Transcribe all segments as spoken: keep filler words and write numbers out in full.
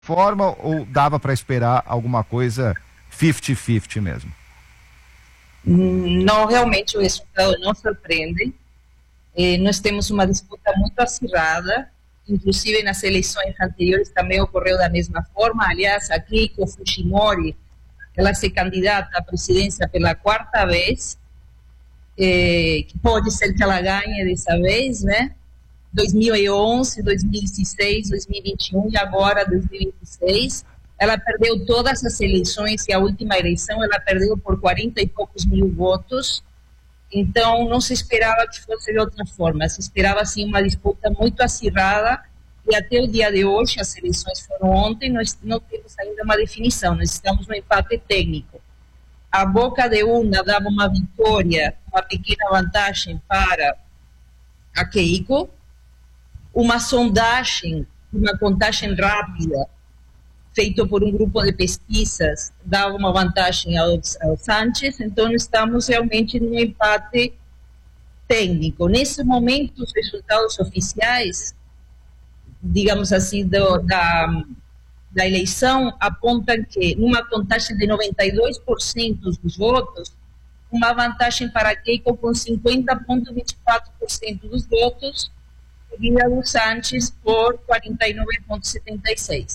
forma ou dava para esperar alguma coisa cinquenta cinquenta mesmo? Não, realmente o resultado não surpreende. Eh, nós temos uma disputa muito acirrada, inclusive nas eleições anteriores também ocorreu da mesma forma. Aliás, a Keiko Fujimori, ela se candidata à presidência pela quarta vez, eh, que pode ser que ela ganhe dessa vez, né? dois mil e onze, dois mil e dezesseis, dois mil e vinte e um e agora dois mil e vinte e seis. Ela perdeu todas as eleições e a última eleição ela perdeu por quarenta e poucos mil votos. Então não se esperava que fosse de outra forma, se esperava assim uma disputa muito acirrada e até o dia de hoje, as eleições foram ontem, nós não temos ainda uma definição, nós estamos no empate técnico. A boca de urna dava uma vitória, uma pequena vantagem para a Keiko. Uma sondagem, uma contagem rápida, feito por um grupo de pesquisas, dava uma vantagem ao, ao Sánchez, então estamos realmente num empate técnico. Nesse momento, os resultados oficiais, digamos assim, do, da, da eleição, apontam que, numa contagem de noventa e dois por cento dos votos, uma vantagem para Keiko com cinquenta vírgula vinte e quatro por cento dos votos, seguida do Sánchez por quarenta e nove vírgula setenta e seis.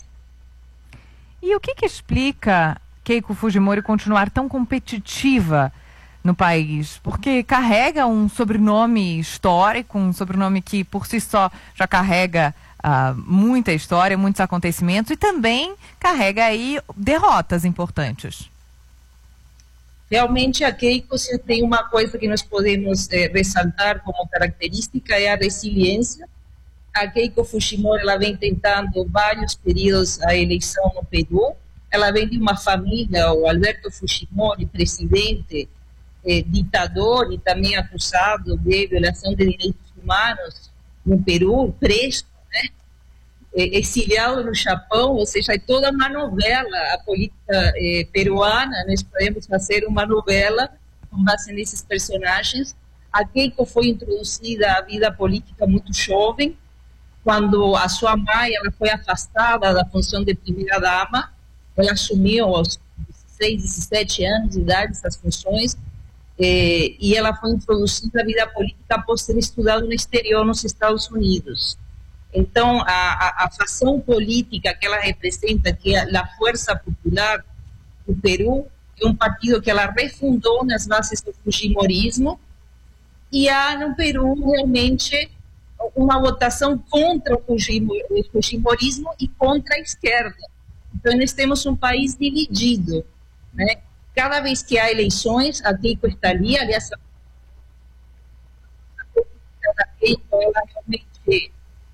E o que que explica Keiko Fujimori continuar tão competitiva no país? Porque carrega um sobrenome histórico, um sobrenome que por si só já carrega uh, muita história, muitos acontecimentos e também carrega aí derrotas importantes. Realmente a Keiko, se tem uma coisa que nós podemos eh, ressaltar como característica, é a resiliência. A Keiko Fujimori, ela vem tentando vários períodos a eleição no Peru. Ela vem de uma família, o Alberto Fujimori, presidente, eh, ditador e também acusado de violação de direitos humanos no Peru, preso, né? Exiliado no Japão, ou seja, é toda uma novela, a política eh, peruana. Nós podemos fazer uma novela com base nesses personagens. A Keiko foi introduzida à vida política muito jovem, quando a sua mãe ela foi afastada da função de primeira-dama. Ela assumiu aos dezesseis, dezessete anos de idade essas funções, eh, e ela foi introduzida à vida política após ter estudado no exterior, nos Estados Unidos. Então, a, a, a fação política que ela representa, que é a Força Popular do Peru, é um partido que ela refundou nas bases do fujimorismo, e há no Peru realmente uma votação contra o fujimorismo e contra a esquerda. Então, nós temos um país dividido, né? Cada vez que há eleições, a Keiko está ali, aliás, a Keiko, ela realmente...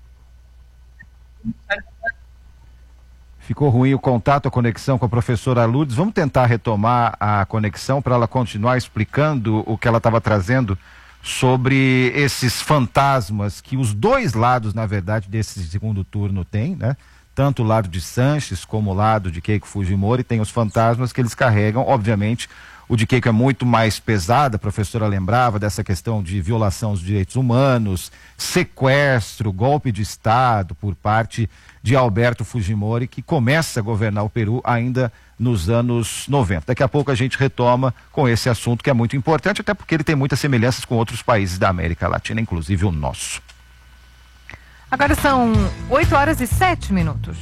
Ficou ruim o contato, a conexão com a professora Lourdes. Vamos tentar retomar a conexão para ela continuar explicando o que ela estava trazendo sobre esses fantasmas que os dois lados, na verdade, desse segundo turno têm, né? Tanto o lado de Sánchez como o lado de Keiko Fujimori tem os fantasmas que eles carregam. Obviamente, o de Keiko é muito mais pesado, a professora lembrava dessa questão de violação aos direitos humanos, sequestro, golpe de Estado por parte de Alberto Fujimori, que começa a governar o Peru ainda nos anos noventa. Daqui a pouco a gente retoma com esse assunto que é muito importante, até porque ele tem muitas semelhanças com outros países da América Latina, inclusive o nosso. Agora são oito horas e sete minutos.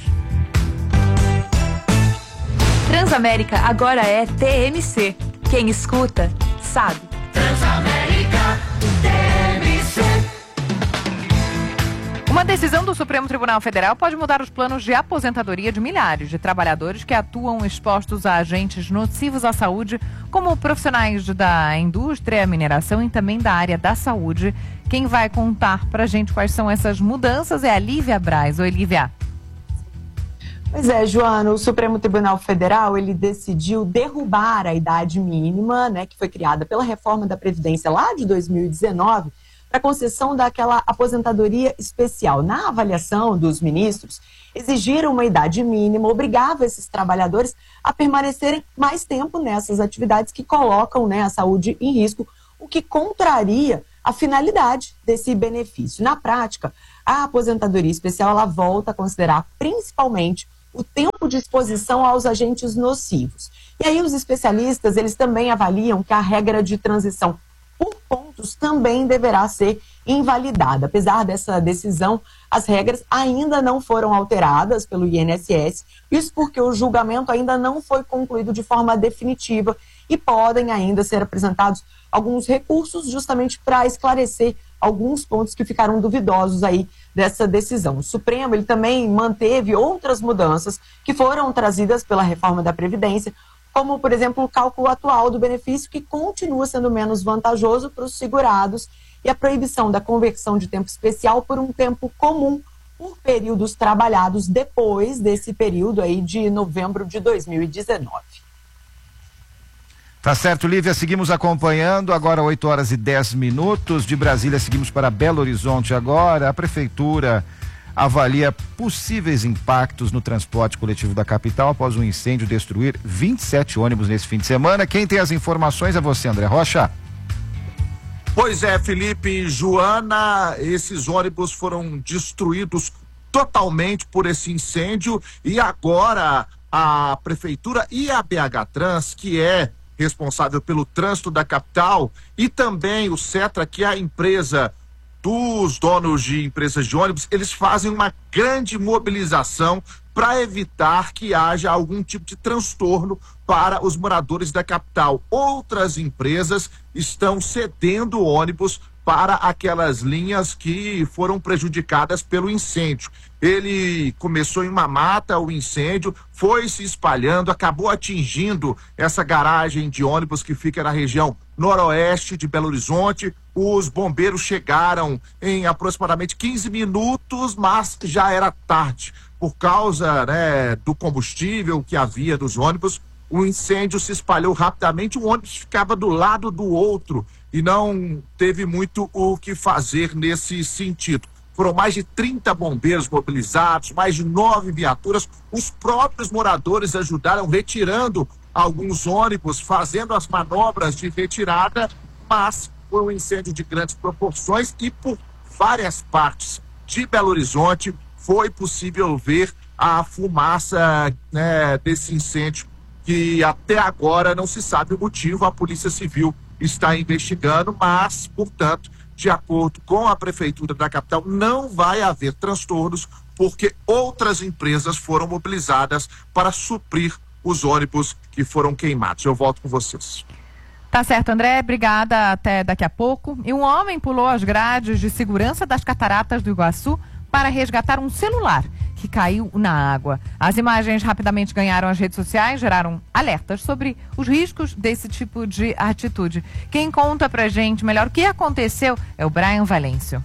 Transamérica agora é T M C. Quem escuta, sabe. Transamérica T M C. Uma decisão do Supremo Tribunal Federal pode mudar os planos de aposentadoria de milhares de trabalhadores que atuam expostos a agentes nocivos à saúde, como profissionais da indústria, mineração e também da área da saúde. Quem vai contar pra gente quais são essas mudanças é a Lívia Braz. Oi, Lívia. Pois é, Joana, o Supremo Tribunal Federal, ele decidiu derrubar a idade mínima, né, que foi criada pela reforma da Previdência lá de dois mil e dezenove, para concessão daquela aposentadoria especial. Na avaliação dos ministros, exigiram uma idade mínima, obrigava esses trabalhadores a permanecerem mais tempo nessas atividades que colocam, né, a saúde em risco, o que contraria a finalidade desse benefício. Na prática, a aposentadoria especial ela volta a considerar principalmente o tempo de exposição aos agentes nocivos. E aí os especialistas, eles também avaliam que a regra de transição por pontos também deverá ser invalidada. Apesar dessa decisão, as regras ainda não foram alteradas pelo I N S S, isso porque o julgamento ainda não foi concluído de forma definitiva e podem ainda ser apresentados alguns recursos justamente para esclarecer alguns pontos que ficaram duvidosos aí dessa decisão. O Supremo, ele também manteve outras mudanças que foram trazidas pela reforma da Previdência, como, por exemplo, o cálculo atual do benefício, que continua sendo menos vantajoso para os segurados, e a proibição da conversão de tempo especial por um tempo comum por períodos trabalhados depois desse período aí de novembro de dois mil e dezenove. Tá certo, Lívia, seguimos acompanhando, agora oito horas e dez minutos, de Brasília seguimos para Belo Horizonte agora. A Prefeitura avalia possíveis impactos no transporte coletivo da capital após um incêndio destruir vinte e sete ônibus nesse fim de semana. Quem tem as informações é você, André Rocha. Pois é, Felipe e Joana, esses ônibus foram destruídos totalmente por esse incêndio e agora a Prefeitura e a B H Trans, que é responsável pelo trânsito da capital, e também o Cetra, que é a empresa dos donos de empresas de ônibus, eles fazem uma grande mobilização para evitar que haja algum tipo de transtorno para os moradores da capital. Outras empresas estão cedendo ônibus para aquelas linhas que foram prejudicadas pelo incêndio. Ele começou em uma mata, o incêndio foi se espalhando, acabou atingindo essa garagem de ônibus que fica na região noroeste de Belo Horizonte. Os bombeiros chegaram em aproximadamente quinze minutos, mas já era tarde. Por causa, né, do combustível que havia dos ônibus, o incêndio se espalhou rapidamente, o ônibus ficava do lado do outro e não teve muito o que fazer nesse sentido. Foram mais de trinta bombeiros mobilizados, mais de nove viaturas. Os próprios moradores ajudaram retirando alguns ônibus, fazendo as manobras de retirada, mas foi um incêndio de grandes proporções e por várias partes de Belo Horizonte foi possível ver a fumaça, né, desse incêndio, que até agora não se sabe o motivo. A Polícia Civil está investigando, mas, portanto, de acordo com a Prefeitura da capital, não vai haver transtornos, porque outras empresas foram mobilizadas para suprir os ônibus que foram queimados. Eu volto com vocês. Tá certo, André, obrigada, até daqui a pouco. E um homem pulou as grades de segurança das cataratas do Iguaçu para resgatar um celular que caiu na água. As imagens rapidamente ganharam as redes sociais, geraram alertas sobre os riscos desse tipo de atitude. Quem conta pra gente melhor o que aconteceu é o Brian Valêncio.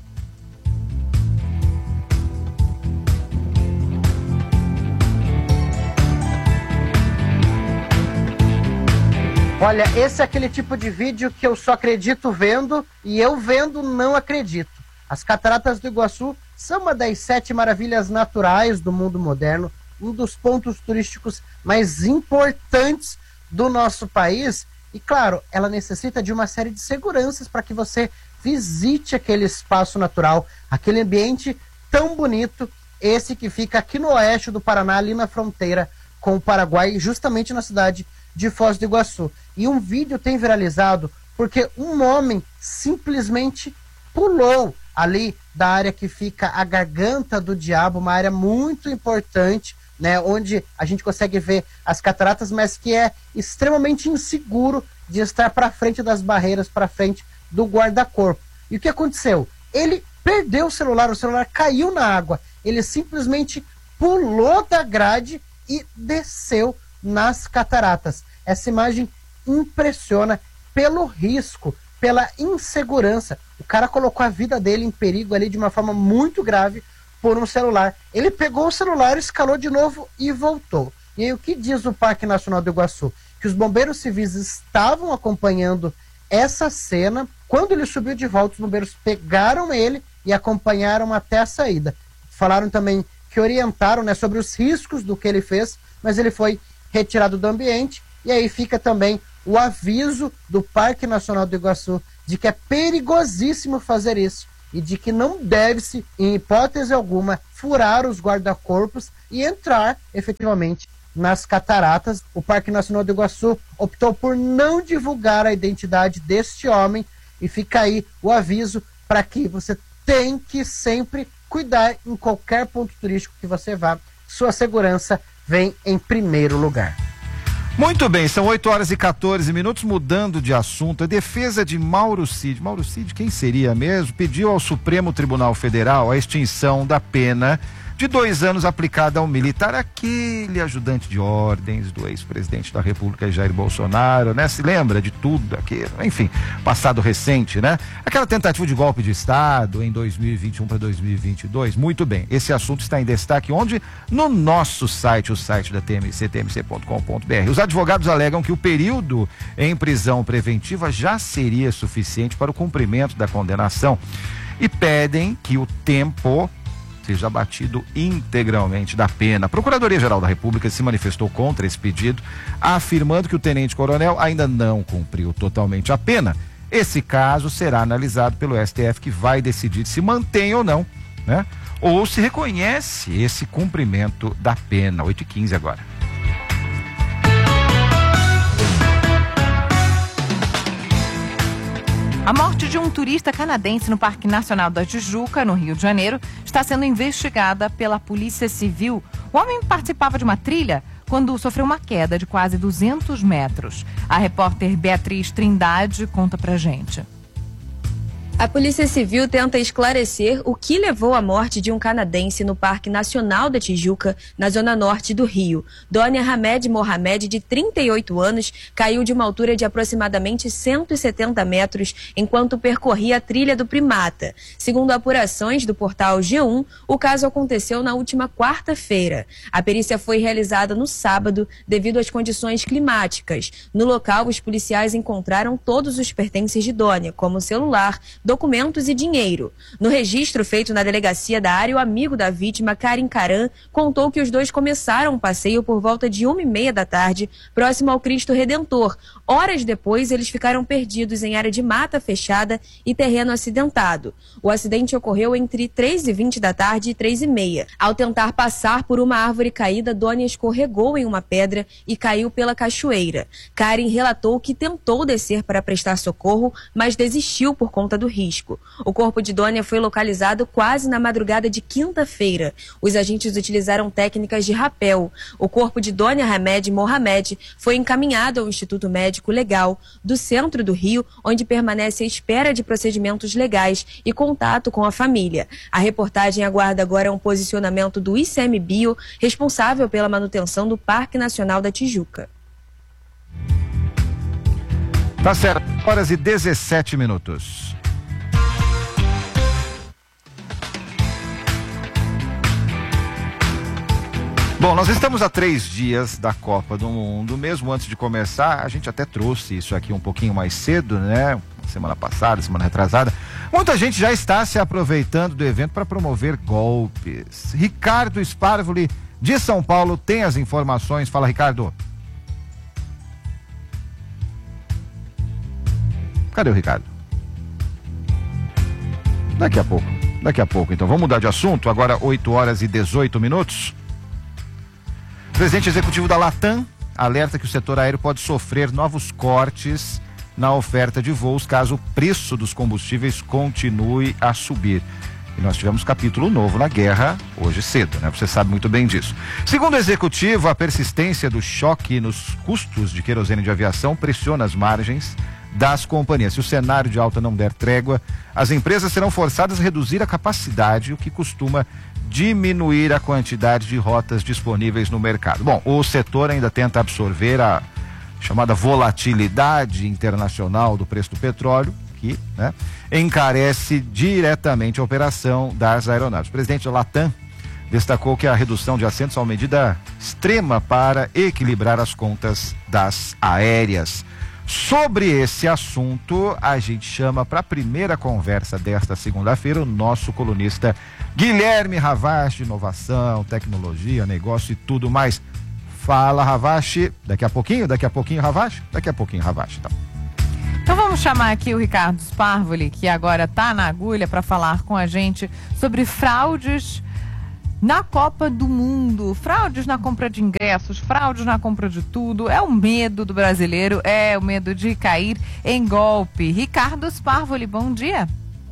Olha, esse é aquele tipo de vídeo que eu só acredito vendo e eu vendo não acredito. As cataratas do Iguaçu são uma das sete maravilhas naturais do mundo moderno, um dos pontos turísticos mais importantes do nosso país. E claro, ela necessita de uma série de seguranças para que você visite aquele espaço natural, aquele ambiente tão bonito, esse que fica aqui no oeste do Paraná, ali na fronteira com o Paraguai, justamente na cidade de Foz do Iguaçu. E um vídeo tem viralizado porque um homem simplesmente pulou ali da área que fica a Garganta do Diabo, uma área muito importante, né, onde a gente consegue ver as cataratas, mas que é extremamente inseguro de estar para frente das barreiras, para frente do guarda-corpo. E o que aconteceu? Ele perdeu o celular, o celular caiu na água, ele simplesmente pulou da grade e desceu nas cataratas. Essa imagem impressiona pelo risco, pela insegurança. O cara colocou a vida dele em perigo ali de uma forma muito grave por um celular. Ele pegou o celular, escalou de novo e voltou. E aí o que diz o Parque Nacional do Iguaçu? Que os bombeiros civis estavam acompanhando essa cena. Quando ele subiu de volta, os bombeiros pegaram ele e acompanharam até a saída. Falaram também que orientaram, né, sobre os riscos do que ele fez, mas ele foi retirado do ambiente. E aí fica também o aviso do Parque Nacional do Iguaçu de que é perigosíssimo fazer isso e de que não deve-se, em hipótese alguma, furar os guarda-corpos e entrar efetivamente nas cataratas. O Parque Nacional do Iguaçu optou por não divulgar a identidade deste homem e fica aí o aviso para que você tem que sempre cuidar em qualquer ponto turístico que você vá. Sua segurança vem em primeiro lugar. Muito bem, são oito horas e quatorze minutos, mudando de assunto. A defesa de Mauro Cid, Mauro Cid, quem seria mesmo? Pediu ao Supremo Tribunal Federal a extinção da pena de dois anos aplicada ao militar, aquele ajudante de ordens do ex-presidente da República, Jair Bolsonaro, né? Se lembra de tudo aquilo, enfim, passado recente, né? Aquela tentativa de golpe de Estado em dois mil e vinte e um para dois mil e vinte e dois. Muito bem, esse assunto está em destaque onde? No nosso site, o site da T M C, t m c ponto com ponto b r. Os advogados alegam que o período em prisão preventiva já seria suficiente para o cumprimento da condenação e pedem que o tempo seja abatido integralmente da pena. A Procuradoria-Geral da República se manifestou contra esse pedido, afirmando que o tenente-coronel ainda não cumpriu totalmente a pena. Esse caso será analisado pelo S T F, que vai decidir se mantém ou não, né? Ou se reconhece esse cumprimento da pena. oito e quinze agora. A morte de um turista canadense no Parque Nacional da Tijuca, no Rio de Janeiro, está sendo investigada pela Polícia Civil. O homem participava de uma trilha quando sofreu uma queda de quase duzentos metros. A repórter Beatriz Trindade conta pra gente. A Polícia Civil tenta esclarecer o que levou à morte de um canadense no Parque Nacional da Tijuca, na zona norte do Rio. Dônia Hamed Mohamed, de trinta e oito anos, caiu de uma altura de aproximadamente cento e setenta metros enquanto percorria a trilha do Primata. Segundo apurações do portal G um, o caso aconteceu na última quarta-feira. A perícia foi realizada no sábado devido às condições climáticas. No local, os policiais encontraram todos os pertences de Dônia, como celular, documentos e dinheiro. No registro feito na delegacia da área, o amigo da vítima, Karim Karan, contou que os dois começaram um passeio por volta de uma e meia da tarde, próximo ao Cristo Redentor. Horas depois, eles ficaram perdidos em área de mata fechada e terreno acidentado. O acidente ocorreu entre três e vinte da tarde e três e meia. Ao tentar passar por uma árvore caída, Dônia escorregou em uma pedra e caiu pela cachoeira. Karim relatou que tentou descer para prestar socorro, mas desistiu por conta do risco. O corpo de Dônia foi localizado quase na madrugada de quinta-feira. Os agentes utilizaram técnicas de rapel. O corpo de Dônia Hamed Mohamed foi encaminhado ao Instituto Médico Legal do centro do Rio, onde permanece à espera de procedimentos legais e contato com a família. A reportagem aguarda agora um posicionamento do I C M Bio, responsável pela manutenção do Parque Nacional da Tijuca. Tá certo, horas e dezessete minutos. Bom, nós estamos a três dias da Copa do Mundo. Mesmo antes de começar, a gente até trouxe isso aqui um pouquinho mais cedo, né? Semana passada, semana retrasada. Muita gente já está se aproveitando do evento para promover golpes. Ricardo Sparvoli, de São Paulo, tem as informações. Fala, Ricardo. Cadê o Ricardo? Daqui a pouco. Daqui a pouco. Então, vamos mudar de assunto. Agora, oito horas e dezoito minutos. O presidente executivo da Latam alerta que o setor aéreo pode sofrer novos cortes na oferta de voos caso o preço dos combustíveis continue a subir. E nós tivemos capítulo novo na guerra hoje cedo, né? Você sabe muito bem disso. Segundo o executivo, a persistência do choque nos custos de querosene de aviação pressiona as margens das companhias. Se o cenário de alta não der trégua, as empresas serão forçadas a reduzir a capacidade, o que costuma diminuir a quantidade de rotas disponíveis no mercado. Bom, o setor ainda tenta absorver a chamada volatilidade internacional do preço do petróleo, que, né, encarece diretamente a operação das aeronaves. O presidente da Latam destacou que a redução de assentos é uma medida extrema para equilibrar as contas das aéreas. Sobre esse assunto, a gente chama para a primeira conversa desta segunda-feira o nosso colunista Guilherme Ravache, inovação, tecnologia, negócio e tudo mais. Fala, Ravache. Daqui a pouquinho, daqui a pouquinho, Ravache? Daqui a pouquinho, Ravache, então. Então vamos chamar aqui o Ricardo Sparvoli, que agora está na agulha para falar com a gente sobre fraudes na Copa do Mundo, fraudes na compra de ingressos, fraudes na compra de tudo, é o medo do brasileiro, é o medo de cair em golpe. Ricardo Sparvoli, bom dia.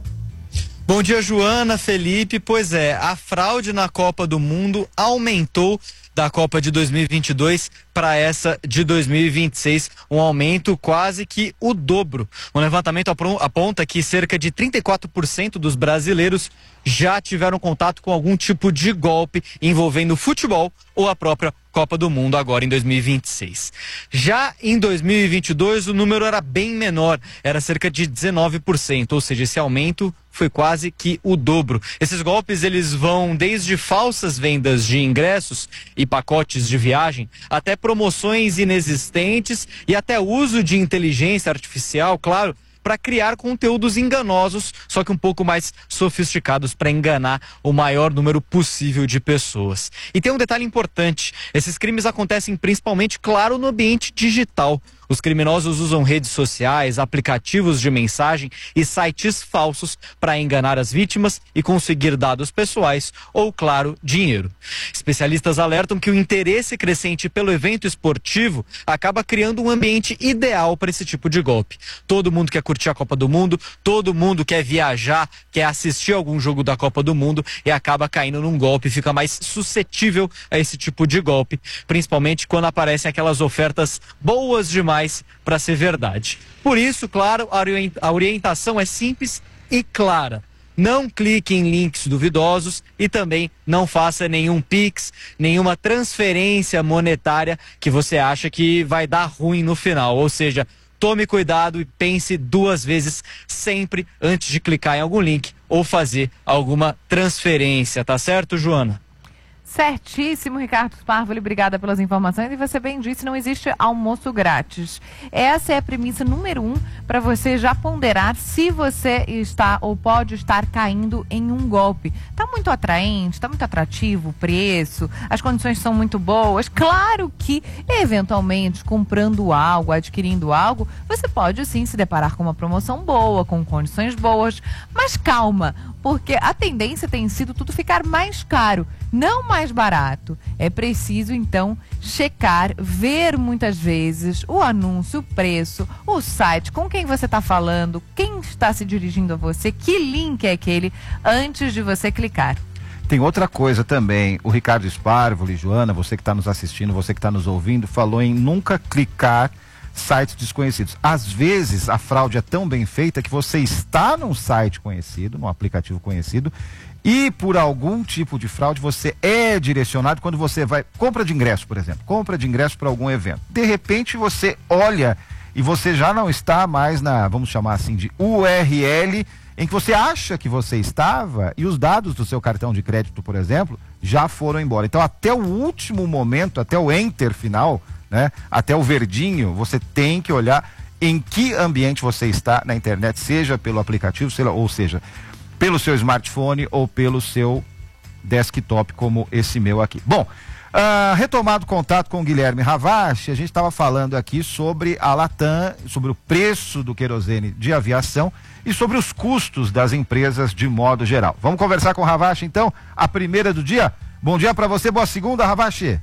Bom dia, Joana, Felipe. Pois é, a fraude na Copa do Mundo aumentou da Copa de dois mil e vinte e dois para essa de dois mil e vinte e seis, um aumento quase que o dobro. Um levantamento aponta que cerca de trinta e quatro por cento dos brasileiros já tiveram contato com algum tipo de golpe envolvendo futebol ou a própria Copa do Mundo agora em dois mil e vinte e seis. Já em dois mil e vinte e dois o número era bem menor, era cerca de dezenove por cento, ou seja, esse aumento foi quase que o dobro. Esses golpes eles vão desde falsas vendas de ingressos e pacotes de viagem até promoções inexistentes e até uso de inteligência artificial, claro, para criar conteúdos enganosos, só que um pouco mais sofisticados para enganar o maior número possível de pessoas. E tem um detalhe importante, esses crimes acontecem principalmente, claro, no ambiente digital. Os criminosos usam redes sociais, aplicativos de mensagem e sites falsos para enganar as vítimas e conseguir dados pessoais ou, claro, dinheiro. Especialistas alertam que o interesse crescente pelo evento esportivo acaba criando um ambiente ideal para esse tipo de golpe. Todo mundo quer curtir a Copa do Mundo, todo mundo quer viajar, quer assistir algum jogo da Copa do Mundo e acaba caindo num golpe, fica mais suscetível a esse tipo de golpe, principalmente quando aparecem aquelas ofertas boas demais para ser verdade. Por isso, claro, a orientação é simples e clara. Não clique em links duvidosos e também não faça nenhum Pix, nenhuma transferência monetária que você acha que vai dar ruim no final. Ou seja, tome cuidado e pense duas vezes sempre antes de clicar em algum link ou fazer alguma transferência, tá certo, Joana? Certíssimo, Ricardo Sparvoli, obrigada pelas informações. E você bem disse, não existe almoço grátis. Essa é a premissa número um para você já ponderar se você está ou pode estar caindo em um golpe. Está muito atraente, está muito atrativo o preço, as condições são muito boas. Claro que, eventualmente, comprando algo, adquirindo algo, você pode sim se deparar com uma promoção boa, com condições boas. Mas calma, porque a tendência tem sido tudo ficar mais caro, não mais barato. É preciso, então, checar, ver muitas vezes o anúncio, o preço, o site, com quem você está falando, quem está se dirigindo a você, que link é aquele, antes de você clicar. Tem outra coisa também, o Ricardo Sparvoli, Joana, você que está nos assistindo, você que está nos ouvindo, falou em nunca clicar sites desconhecidos. Às vezes a fraude é tão bem feita que você está num site conhecido, num aplicativo conhecido, e por algum tipo de fraude você é direcionado quando você vai, compra de ingresso, por exemplo, compra de ingresso para algum evento. De repente você olha e você já não está mais na, vamos chamar assim, de U R L em que você acha que você estava e os dados do seu cartão de crédito, por exemplo, já foram embora. Então até o último momento, até o enter final, né, até o verdinho, você tem que olhar em que ambiente você está na internet, seja pelo aplicativo, seja, ou seja, pelo seu smartphone ou pelo seu desktop, como esse meu aqui. Bom, uh, retomado o contato com o Guilherme Ravache, a gente estava falando aqui sobre a Latam, sobre o preço do querosene de aviação e sobre os custos das empresas de modo geral. Vamos conversar com o Ravache, então, a primeira do dia. Bom dia para você, boa segunda, Ravache.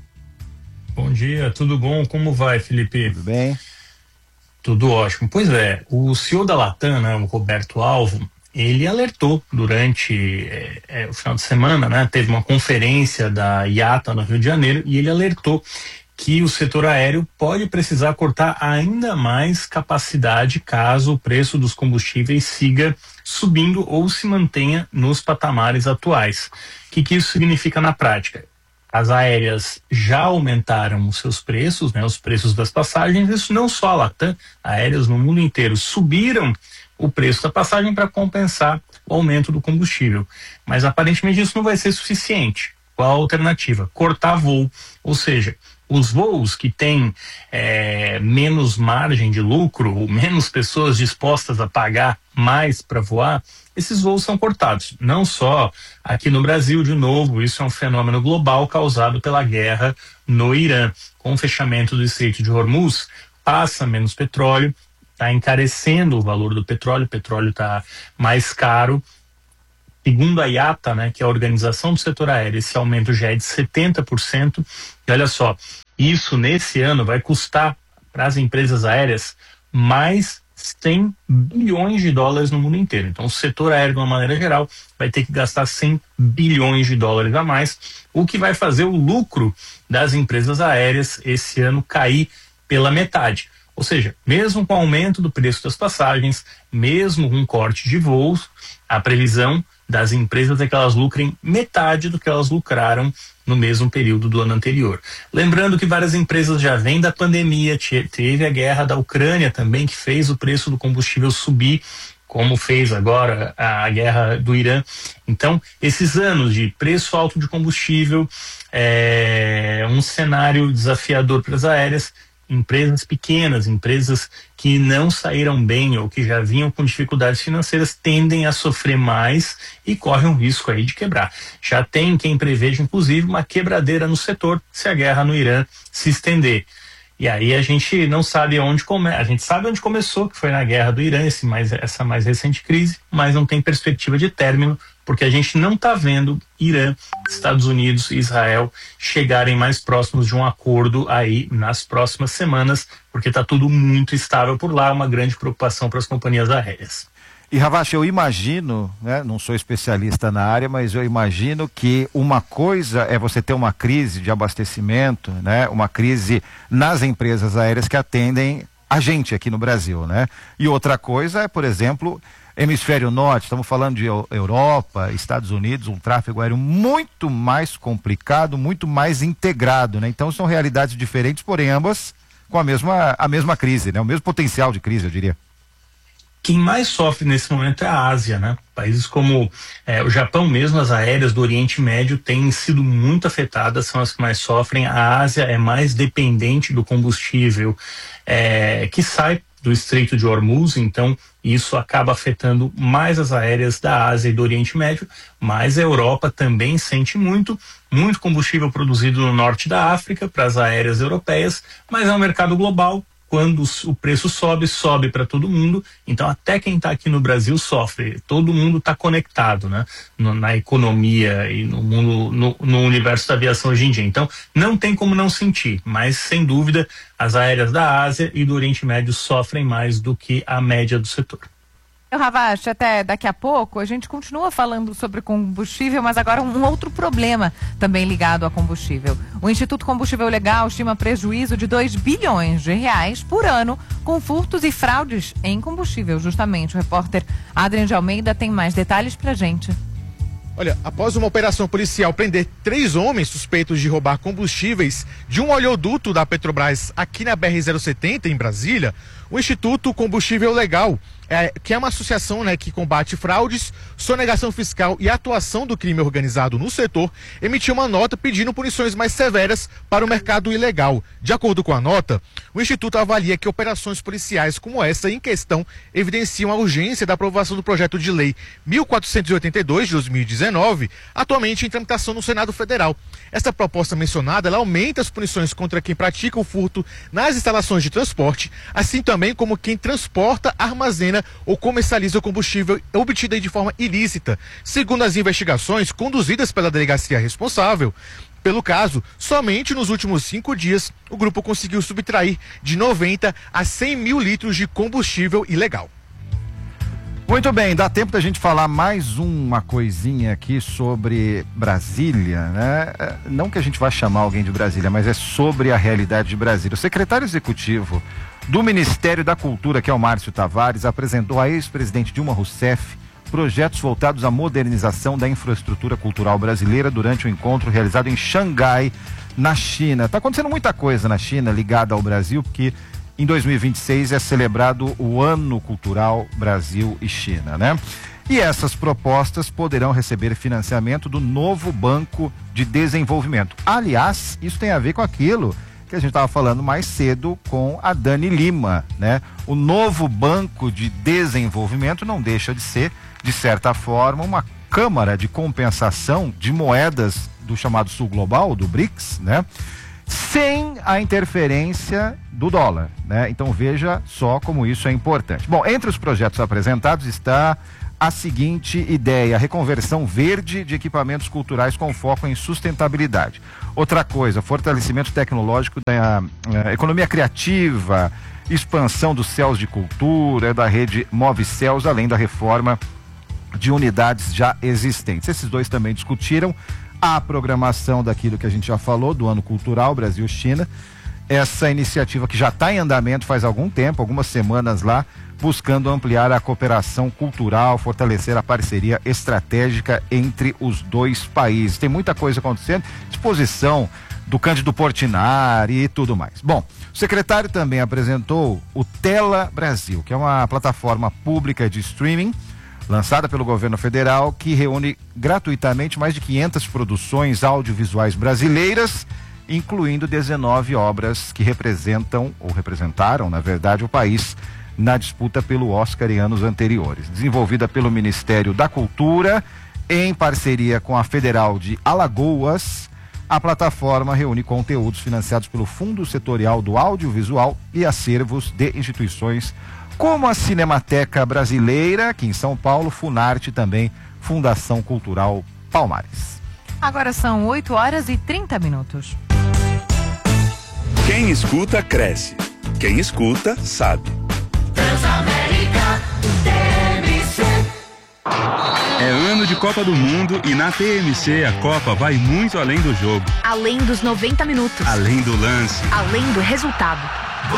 Bom dia, tudo bom? Como vai, Felipe? Tudo bem. Tudo ótimo. Pois é, o C E O da Latam, né, o Roberto Alvo, ele alertou durante é, é, o final de semana, né, teve uma conferência da I A T A no Rio de Janeiro e ele alertou que o setor aéreo pode precisar cortar ainda mais capacidade caso o preço dos combustíveis siga subindo ou se mantenha nos patamares atuais. O que, que isso significa na prática? As aéreas já aumentaram os seus preços, né, os preços das passagens, isso não só a Latam, aéreas no mundo inteiro subiram o preço da passagem para compensar o aumento do combustível. Mas aparentemente isso não vai ser suficiente. Qual a alternativa? Cortar voo, ou seja, os voos que têm é, menos margem de lucro, ou menos pessoas dispostas a pagar mais para voar, esses voos são cortados. Não só aqui no Brasil, de novo, isso é um fenômeno global causado pela guerra no Irã. Com o fechamento do Estreito de Hormuz, passa menos petróleo, está encarecendo o valor do petróleo, o petróleo está mais caro Segundo a I A T A, né, que é a organização do setor aéreo, esse aumento já é de setenta por cento. E olha só, isso nesse ano vai custar para as empresas aéreas mais cem bilhões de dólares no mundo inteiro. Então o setor aéreo, de uma maneira geral, vai ter que gastar cem bilhões de dólares a mais, o que vai fazer o lucro das empresas aéreas esse ano cair pela metade. Ou seja, mesmo com o aumento do preço das passagens, mesmo com corte de voos, a previsão das empresas é que elas lucrem metade do que elas lucraram no mesmo período do ano anterior. Lembrando que várias empresas já vêm da pandemia, teve a guerra da Ucrânia também, que fez o preço do combustível subir, como fez agora a guerra do Irã. Então, esses anos de preço alto de combustível, é um cenário desafiador para as aéreas. Empresas pequenas, empresas que não saíram bem ou que já vinham com dificuldades financeiras tendem a sofrer mais e correm um risco aí de quebrar. Já tem quem preveja, inclusive, uma quebradeira no setor se a guerra no Irã se estender. E aí a gente não sabe onde começa, a gente sabe onde começou, que foi na guerra do Irã, esse mais, essa mais recente crise, mas não tem perspectiva de término, porque a gente não está vendo Irã, Estados Unidos e Israel chegarem mais próximos de um acordo aí nas próximas semanas, porque está tudo muito estável por lá, uma grande preocupação para as companhias aéreas. E Ravache, eu imagino, né, não sou especialista na área, mas eu imagino que uma coisa é você ter uma crise de abastecimento, né, uma crise nas empresas aéreas que atendem a gente aqui no Brasil, né? E outra coisa é, por exemplo, Hemisfério Norte, estamos falando de Europa, Estados Unidos, um tráfego aéreo muito mais complicado, muito mais integrado, né? Então são realidades diferentes, porém ambas com a mesma, a mesma crise, né? O mesmo potencial de crise, eu diria. Quem mais sofre nesse momento é a Ásia, né? Países como é, o Japão mesmo, as aéreas do Oriente Médio têm sido muito afetadas, são as que mais sofrem. A Ásia é mais dependente do combustível é, que sai do Estreito de Hormuz, então isso acaba afetando mais as aéreas da Ásia e do Oriente Médio, mas a Europa também sente muito, muito combustível produzido no norte da África para as aéreas europeias, mas é um mercado global. Quando o preço sobe, sobe para todo mundo, então até quem está aqui no Brasil sofre, todo mundo está conectado, né? No, na economia e no mundo, no, no universo da aviação hoje em dia, então não tem como não sentir, mas sem dúvida as aéreas da Ásia e do Oriente Médio sofrem mais do que a média do setor. Ravache, até daqui a pouco a gente continua falando sobre combustível, mas agora um outro problema também ligado a combustível. O Instituto Combustível Legal estima prejuízo de dois bilhões de reais por ano com furtos e fraudes em combustível. Justamente, o repórter Adrian de Almeida tem mais detalhes pra gente. Olha, após uma operação policial prender três homens suspeitos de roubar combustíveis de um oleoduto da Petrobras aqui na B R zero setenta, em Brasília, o Instituto Combustível Legal, é, que é uma associação, né, que combate fraudes, sonegação fiscal e atuação do crime organizado no setor, emitiu uma nota pedindo punições mais severas para o mercado ilegal. De acordo com a nota, o Instituto avalia que operações policiais como essa em questão evidenciam a urgência da aprovação do projeto de lei mil quatrocentos e oitenta e dois de dois mil e dezenove, atualmente em tramitação no Senado Federal. Essa proposta mencionada, ela aumenta as punições contra quem pratica o furto nas instalações de transporte, assim também como quem transporta, armazena ou comercializa o combustível obtido de forma ilícita. Segundo as investigações conduzidas pela delegacia responsável pelo caso, somente nos últimos cinco dias o grupo conseguiu subtrair de noventa a cem mil litros de combustível ilegal. Muito bem, dá tempo da gente falar mais uma coisinha aqui sobre Brasília, né? Não que a gente vá chamar alguém de Brasília, mas é sobre a realidade de Brasília. O secretário executivo do Ministério da Cultura, que é o Márcio Tavares, apresentou à ex-presidente Dilma Rousseff projetos voltados à modernização da infraestrutura cultural brasileira durante o encontro realizado em Xangai, na China. Está acontecendo muita coisa na China ligada ao Brasil, porque em dois mil e vinte e seis é celebrado o Ano Cultural Brasil e China, né? E essas propostas poderão receber financiamento do novo Banco de Desenvolvimento. Aliás, isso tem a ver com aquilo que a gente estava falando mais cedo com a Dani Lima, né? O novo Banco de Desenvolvimento não deixa de ser, de certa forma, uma câmara de compensação de moedas do chamado Sul Global, do BRICS, né? Sem a interferência do dólar, né? Então veja só como isso é importante. Bom, entre os projetos apresentados está a seguinte ideia: reconversão verde de equipamentos culturais com foco em sustentabilidade. Outra coisa, fortalecimento tecnológico da uh, economia criativa, expansão dos céus de cultura, da rede Move Céus, além da reforma de unidades já existentes. Esses dois também discutiram a programação daquilo que a gente já falou, do Ano Cultural Brasil-China, essa iniciativa que já está em andamento faz algum tempo, algumas semanas lá, buscando ampliar a cooperação cultural, fortalecer a parceria estratégica entre os dois países. Tem muita coisa acontecendo, exposição do Cândido Portinari e tudo mais. Bom, o secretário também apresentou o Tela Brasil, que é uma plataforma pública de streaming lançada pelo governo federal, que reúne gratuitamente mais de quinhentas produções audiovisuais brasileiras, incluindo dezenove obras que representam, ou representaram, na verdade, o país na disputa pelo Oscar em anos anteriores. Desenvolvida pelo Ministério da Cultura, em parceria com a Federal de Alagoas, a plataforma reúne conteúdos financiados pelo Fundo Setorial do Audiovisual e acervos de instituições como a Cinemateca Brasileira, aqui em São Paulo, Funarte, também Fundação Cultural Palmares. Agora são oito horas e trinta minutos. Quem escuta, cresce. Quem escuta, sabe. Transamérica T M C. É ano de Copa do Mundo e na T M C a Copa vai muito além do jogo. Além dos noventa minutos. Além do lance. Além do resultado.